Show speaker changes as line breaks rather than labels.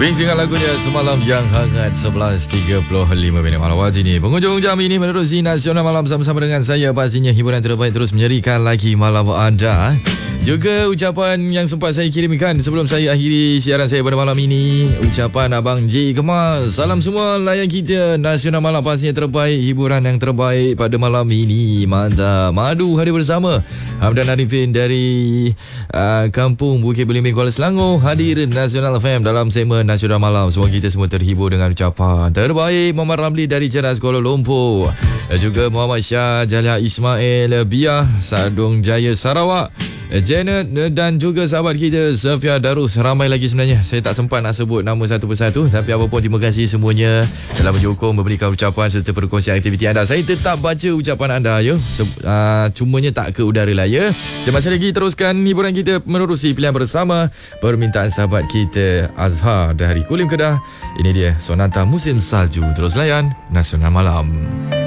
Wings dengan lagunya Semalam Yang Hangat 11.35 malam wajib ni. Penghujung jam ini menerusi Nasional Malam bersama-sama dengan saya. Pastinya hiburan terbaik terus menyerikan lagi malam anda. Juga ucapan yang sempat saya kirimkan sebelum saya akhiri siaran saya pada malam ini. Ucapan Abang J. Kemal. Salam semua layan kita. Nasional Malam pastinya terbaik. Hiburan yang terbaik pada malam ini. Mantap. Madu hadir bersama Hamdan Arifin dari Kampung Bukit Belimbing, Kuala Selangor. Hadir Nasional FM dalam segmen Nasional Malam. Semoga kita semua terhibur dengan ucapan terbaik. Muhammad Ramli dari Ceras, Kuala Lumpur. Dan juga Muhammad Syah Jalia Ismail Biah, Sadung Jaya, Sarawak. Janet dan juga sahabat kita Safia Darus. Ramai lagi sebenarnya, saya tak sempat nak sebut nama satu persatu. Tapi apapun, terima kasih semuanya telah menyokong, memberikan ucapan serta perkongsian aktiviti anda. Saya tetap baca ucapan anda ya. Cumanya tak ke udara lah ya. Dan masih lagi teruskan hiburan kita menerusi pilihan bersama permintaan sahabat kita Azhar dari Kulim Kedah. Ini dia Sonata Musim Salju. Terus layan Nasional Malam.